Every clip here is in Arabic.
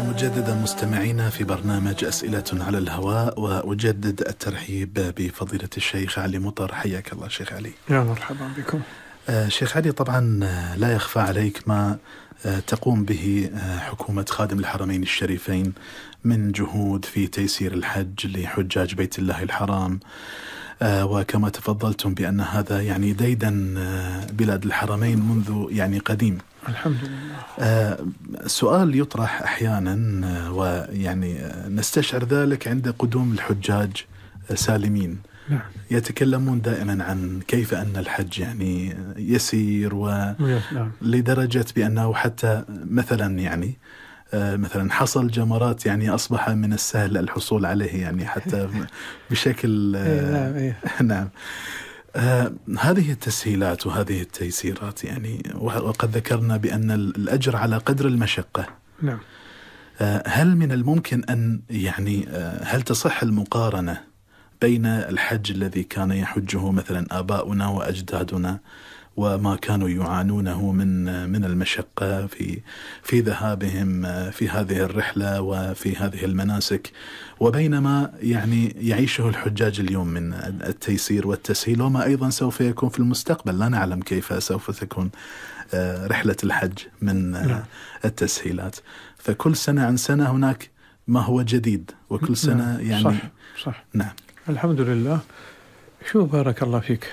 مجددا مستمعينا في برنامج أسئلة على الهواء، وأجدد الترحيب بفضيلة الشيخ علي مطر. حياك الله شيخ علي. يا مرحبا بكم. شيخ علي، طبعا لا يخفى عليك ما تقوم به حكومة خادم الحرمين الشريفين من جهود في تيسير الحج لحجاج بيت الله الحرام، وكما تفضلتم بأن هذا يعني ديدا بلاد الحرمين منذ يعني قديم. الحمد لله. سؤال يطرح أحيانا ويعني نستشعر ذلك عند قدوم الحجاج سالمين. نعم. يتكلمون دائما عن كيف أن الحج يعني يسير، ولدرجة بأنه حتى مثلا يعني مثلا حصل جمرات يعني أصبح من السهل الحصول عليه يعني حتى بشكل نعم. هذه التسهيلات وهذه التيسيرات يعني، وقد ذكرنا بأن الأجر على قدر المشقة. نعم. هل من الممكن أن يعني هل تصح المقارنة بين الحج الذي كان يحجه مثلا آباؤنا وأجدادنا وما كانوا يعانونه من المشقة في ذهابهم في هذه الرحلة وفي هذه المناسك، وبينما يعني يعيشه الحجاج اليوم من التيسير والتسهيل، وما أيضا سوف يكون في المستقبل؟ لا نعلم كيف سوف تكون رحلة الحج من التسهيلات. فكل سنة عن سنة هناك ما هو جديد، وكل سنة يعني صح. نعم. الحمد لله. شو بارك الله فيك.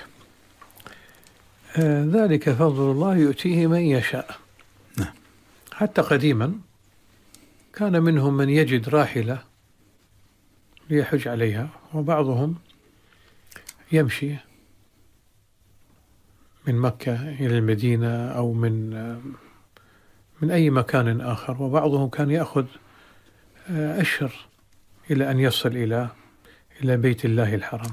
ذلك فضل الله يؤتيه من يشاء. نعم. حتى قديما كان منهم من يجد راحلة ليحج عليها، وبعضهم يمشي من مكة إلى المدينة أو من أي مكان آخر، وبعضهم كان يأخذ أشهر إلى أن يصل إلى بيت الله الحرام.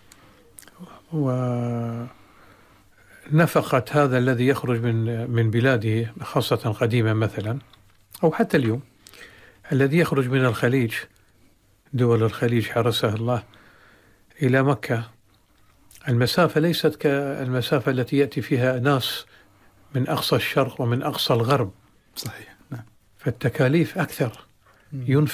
ونفقة هذا الذي يخرج من بلاده، خاصة قديما مثلا أو حتى اليوم، الذي يخرج من الخليج، دول الخليج حرسها الله، إلى مكة، المسافة ليست كالمسافة التي يأتي فيها ناس من أقصى الشرق ومن أقصى الغرب. صحيح. نعم. فالتكاليف أكثر.